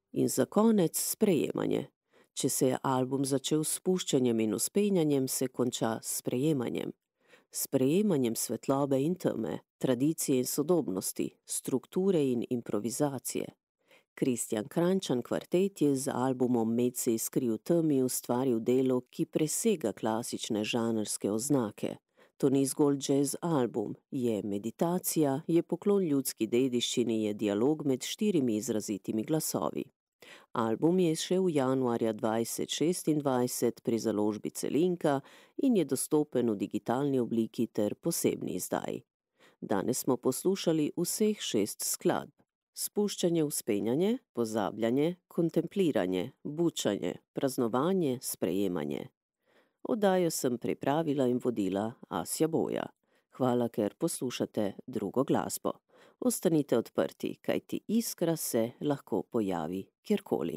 In za konec sprejemanje. Če se je album začel s spuščanjem in vzpenjanjem, se konča s sprejemanjem. Sprejemanjem svetlobe in teme, tradicije in sodobnosti, strukture in improvizacije. Kristjan Kranjčan kvartet je z albumom Med se iskri v temi ustvaril delo, ki presega klasične žanrske oznake. To ni zgolj jazz album, je meditacija, je poklon ljudski dediščini, je dialog med 4 izrazitimi glasovi. Album je izšel januarja 2026 pri založbi Celinka in je dostopen v digitalni obliki ter posebni izdaji. Danes smo poslušali vseh 6 skladb. Spuščanje, vzpenjanje, pozabljanje, kontempliranje, bučanje, praznovanje, sprejemanje. Oddajo sem pripravila in vodila Asja Boja. Hvala, ker poslušate drugo glasbo. Ostanite odprti, kajti iskra se lahko pojavi kjerkoli.